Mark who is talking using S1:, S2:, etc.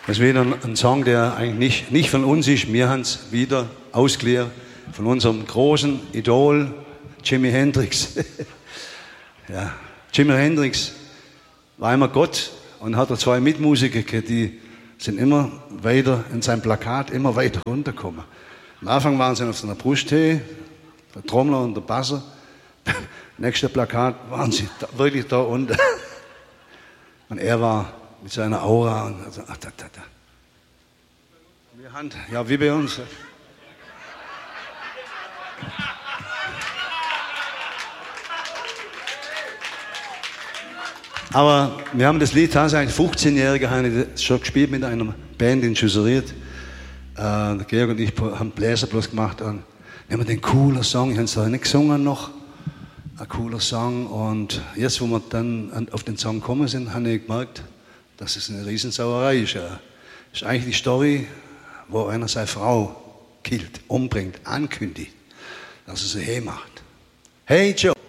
S1: Das ist wieder ein Song, der eigentlich nicht von uns ist. Wir haben es wieder ausgeliehen von unserem großen Idol Jimi Hendrix. Ja, Jimi Hendrix war einmal Gott und hatte zwei Mitmusiker, die sind immer weiter in seinem Plakat immer weiter runtergekommen. Am Anfang waren sie auf seiner Brusthöhe, der Trommler und der Basser. Nächste Plakat waren sie wirklich da unten. Und er war mit seiner Aura und also, Wir haben, ja, wie bei uns. Aber wir haben das Lied tatsächlich 15-Jährige schon gespielt mit einer Band in Schüsseriert. Der Georg und ich haben Bläser bloß gemacht und wir haben den coolen Song, ich habe es da nicht gesungen noch, ein cooler Song. Und jetzt, wo wir dann auf den Song gekommen sind, habe ich gemerkt, dass es eine Riesensauerei ist. Das ist eigentlich die Story, wo einer seine Frau killt, umbringt, ankündigt, dass er sie hey macht. Hey Joe!